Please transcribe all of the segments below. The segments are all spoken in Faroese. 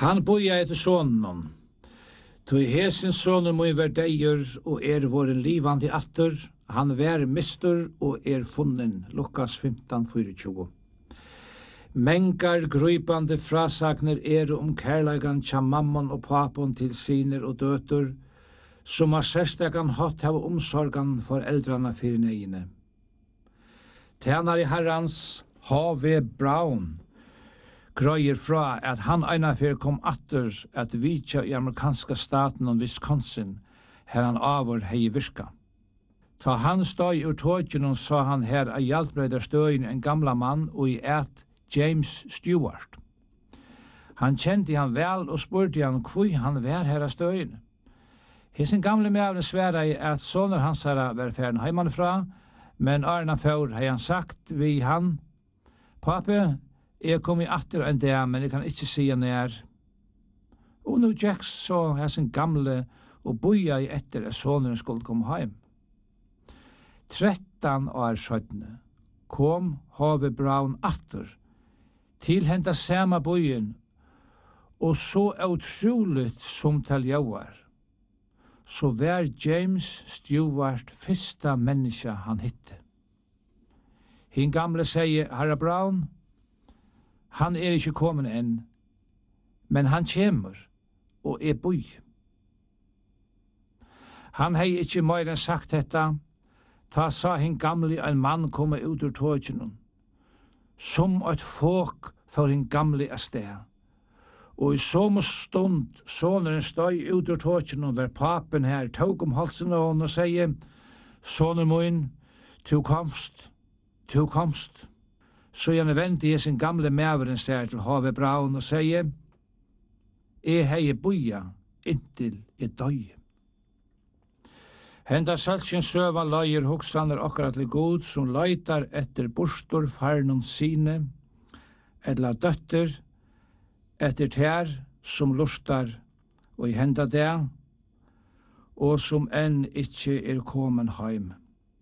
Han boja etter sonen. Tog hesen sonen må være deier og våren livande atter. Han vær mister og funnen. Lukas 15:24. Mengar grøypande frasagner kærleikan tja mammon og papon til siner og døtur, som har særstekan hatt av omsorgan for eldrana fyrir negine. Tænar i herrans H.V. Brown grøyer fra at han einafyr kom atter at vitja i amerikanska staten og Wisconsin, her han avur hei virka. Ta han støy ur tågjen sa han her a hjelpbrøyder støyen en gamla mann og i James Stewart. Han kjente han vel og spurte han hvor han var her av støyen. Hesen gamle mævren sværa i at soner hans herra var ferden heimanfra, men Arna Fjord har han sagt vi han, Pape, jeg kom i atter en dag, men jeg kan ikke si han Og nu Jack så hesen gamle og boja i etter at soneren skulle komme heim. 13 år søttene kom H.V. Brown atter til henta sama bojen, og så utroligt som til jauar. Så var James Stewart fyrsta menneska han hitte. Hin gamle sier, Herra Brown, han ikke kommet enn, men han kjemur og boi. Han hei ikke mer enn sagt detta, ta sa hin gamle en mann komme ut ur tågjennom. Som et folk for hin gamle a sted. Og i som stund soneren støy ut ur tågjennom var papen her, tog halsen av hon og sier, sonen min, du komst. Så gjerne vente i sin gamle mæveren stær til H.V. Brown og sier, hei boja inntil døy. Henda salsjen søva løyer hoksaner akkurat til god som løytar etter bostor farnum sine, edla døtter, etter tær som lustar og i henda det, og som enn ikkje komen heim.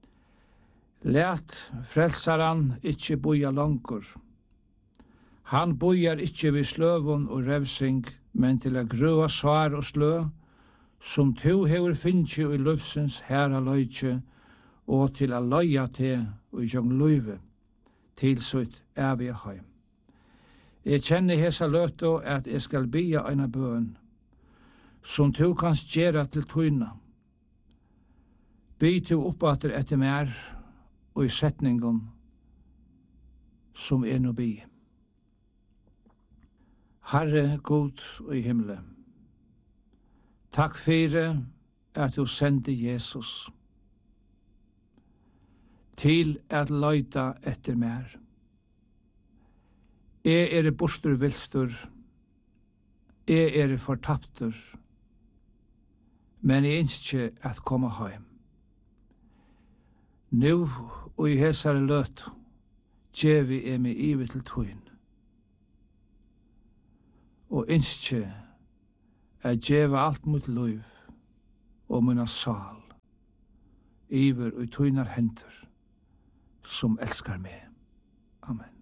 Læt frelsaran ikkje boja langur. Han bojar ikkje vid sløvun og revsing, men til a grøa svar og slø, som to hever finnje i løvsens herra løytje, og til a løya te og i jong løyve, til sutt evige heim. Jeg kjenner hesa løto at jeg skal bia eina bøn, som to kan gjera til tøyna. By to oppater etter mer, og i setningen som no bi. Herre god og i himle, takk fyrir at du sendte Jesus til at løyta etter mer. Jeg bostur vilstur, jeg fortaptur, men jeg innskje at komme heim. Nu og i hesare løt, djevi meg ivi til tøyn. Og innskje at djeva alt mot løyv og munna sal, iver og tøynar hendur som elskar meg. Amen.